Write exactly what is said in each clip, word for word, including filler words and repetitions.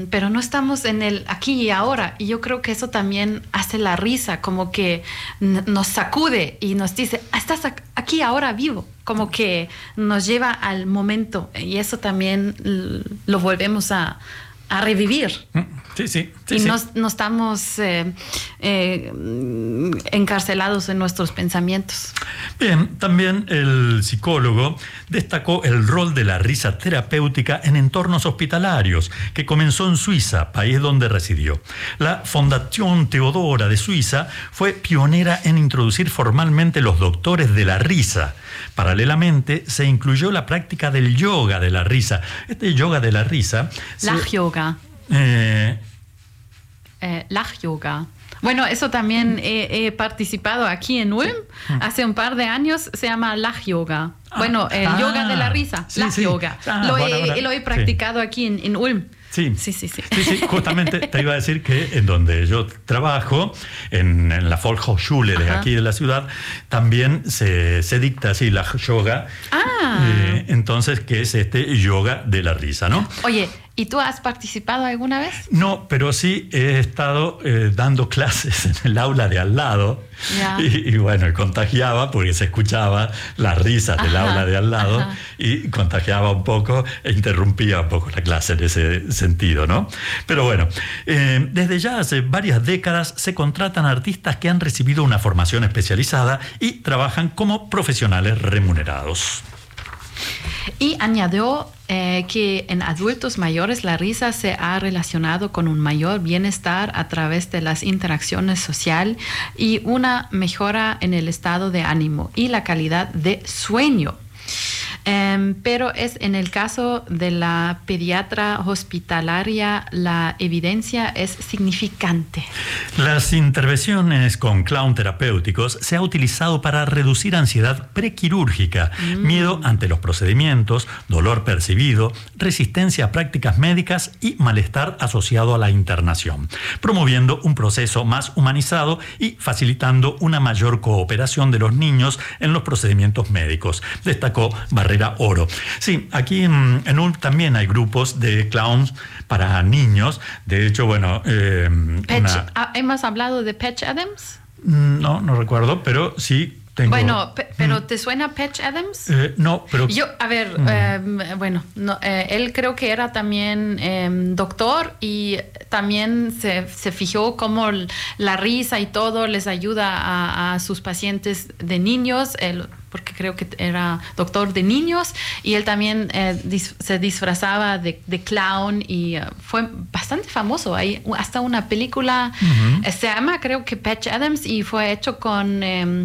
pero no estamos en el aquí y ahora. Y yo creo que eso también hace la risa, como que n- nos sacude y nos dice, "Ah, estás ac- aquí ahora vivo", como que nos lleva al momento. Y eso también l- lo volvemos a, a revivir. Sí, sí. sí y sí. no, no estamos eh, eh, encarcelados en nuestros pensamientos. Bien, también el psicólogo destacó el rol de la risa terapéutica en entornos hospitalarios, que comenzó en Suiza, país donde residió. La Fundación Teodora de Suiza fue pionera en introducir formalmente los doctores de la risa. Paralelamente, se incluyó la práctica del yoga de la risa. Este yoga de la risa... Lach se, Yoga. Eh, Eh, Lach Yoga. Bueno, eso también he, he participado aquí en Ulm. Sí. Hace un par de años se llama Lach Yoga. Ah, bueno, el ah, yoga de la risa, sí, Lach sí. Yoga. Ah, lo, bueno, he, bueno. lo he practicado sí. aquí en, en Ulm. Sí. Sí, sí, sí. sí, sí. Justamente te iba a decir que en donde yo trabajo, en, en la Volkshochschule de aquí de la ciudad, también se, se dicta así la yoga. Ah. Eh, entonces, ¿qué es este yoga de la risa, no? Oye, ¿y tú has participado alguna vez? No, pero sí he estado eh, dando clases en el aula de al lado. Yeah. Y, y bueno, contagiaba porque se escuchaba las risas del ajá, aula de al lado ajá. y contagiaba un poco e interrumpía un poco la clase en ese sentido, ¿no? Pero bueno, eh, desde ya hace varias décadas se contratan artistas que han recibido una formación especializada y trabajan como profesionales remunerados. Y añadió eh, que en adultos mayores la risa se ha relacionado con un mayor bienestar a través de las interacciones sociales y una mejora en el estado de ánimo y la calidad de sueño. Um, pero es en el caso de la pediatra hospitalaria la evidencia es significante. Las intervenciones con clown terapéuticos se ha utilizado para reducir ansiedad prequirúrgica, mm. miedo ante los procedimientos, dolor percibido, resistencia a prácticas médicas y malestar asociado a la internación, promoviendo un proceso más humanizado y facilitando una mayor cooperación de los niños en los procedimientos médicos, destacó Barrera Oro. Sí, aquí en, en Ulm también hay grupos de clowns para niños. De hecho, bueno... Eh, Patch, una... ¿Hemos hablado de Patch Adams? No, no recuerdo, pero sí... Tengo... Bueno, pe- pero ¿te suena Patch Adams? Eh, no, pero... Yo, a ver, mm. eh, bueno, no, eh, él creo que era también eh, doctor y también se, se fijó cómo la risa y todo les ayuda a, a sus pacientes de niños, él, porque creo que era doctor de niños, y él también eh, dis, se disfrazaba de, de clown y uh, fue bastante famoso. Hay hasta una película, uh-huh. eh, se llama creo que Patch Adams y fue hecho con eh,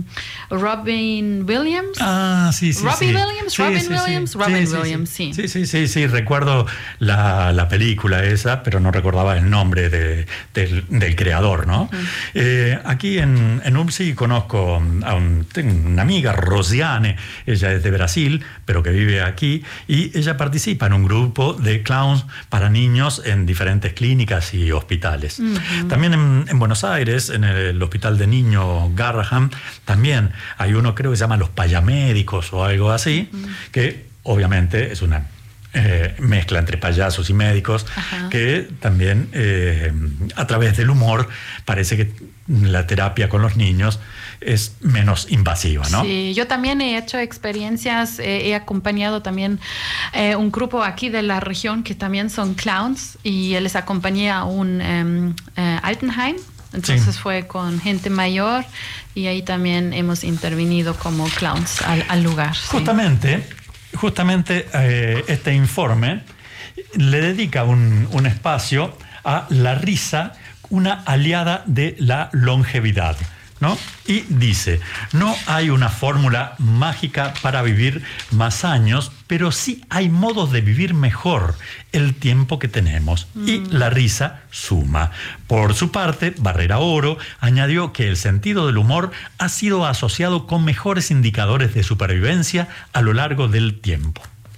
Robin Williams. Ah, sí, sí. Robin sí. Williams, sí, Robin sí, Williams, sí. Robin sí, Williams, sí. Sí, sí, sí, sí, recuerdo la, la película esa, pero no recordaba el nombre de, del, del creador, ¿no? Uh-huh. Eh, aquí en, en Ulm sí conozco a un, tengo una amiga, Rosiane, ella es de Brasil, pero que vive aquí, y ella participa en un grupo de clowns para niños en diferentes clínicas y hospitales. Uh-huh. También en, en Buenos Aires, en el Hospital de Niños Garrahan, también hay uno, creo que se llama Los Payamédicos o algo así, uh-huh. que obviamente es una eh, mezcla entre payasos y médicos, uh-huh. que también eh, a través del humor parece que la terapia con los niños es menos invasiva, ¿no? Sí, yo también he hecho experiencias, eh, he acompañado también eh, un grupo aquí de la región que también son clowns y les acompañé a un um, eh, Altenheim. Entonces sí. fue con gente mayor y ahí también hemos intervenido como clowns al, al lugar. Justamente, sí. justamente eh, este informe le dedica un, un espacio a la risa, una aliada de la longevidad, ¿no? Y dice, no hay una fórmula mágica para vivir más años, pero sí hay modos de vivir mejor el tiempo que tenemos. Mm. Y la risa suma. Por su parte, Barrera Oro añadió que el sentido del humor ha sido asociado con mejores indicadores de supervivencia a lo largo del tiempo.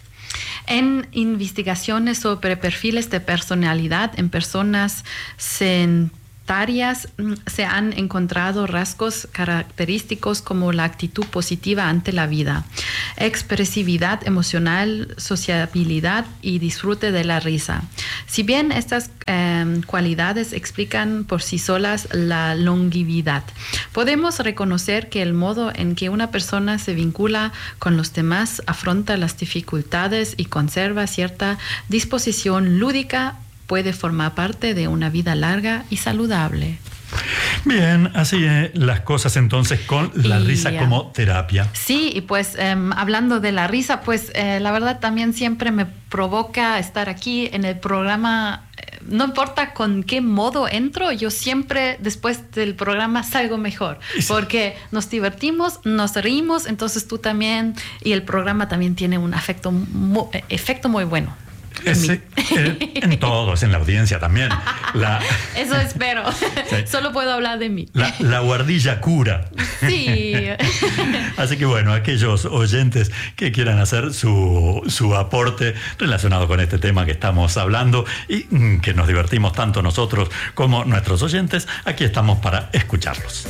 En investigaciones sobre perfiles de personalidad en personas sen- Tarias se han encontrado rasgos característicos como la actitud positiva ante la vida, expresividad emocional, sociabilidad y disfrute de la risa. Si bien estas eh, cualidades explican por sí solas la longevidad, podemos reconocer que el modo en que una persona se vincula con los demás, afronta las dificultades y conserva cierta disposición lúdica puede formar parte de una vida larga y saludable. Bien, así eh, las cosas entonces con la y, risa como terapia. Sí, y pues eh, hablando de la risa, pues eh, la verdad también siempre me provoca estar aquí en el programa. Eh, no importa con qué modo entro, yo siempre después del programa salgo mejor, sí. porque nos divertimos, nos reímos, entonces tú también, y el programa también tiene un afecto, mu- efecto muy bueno. Ese, en, en todos, en la audiencia también. La, Eso espero. Sí. Solo puedo hablar de mí. La, la guardilla cura. Sí. Así que bueno, aquellos oyentes que quieran hacer su, su aporte relacionado con este tema que estamos hablando y que nos divertimos tanto nosotros como nuestros oyentes, aquí estamos para escucharlos.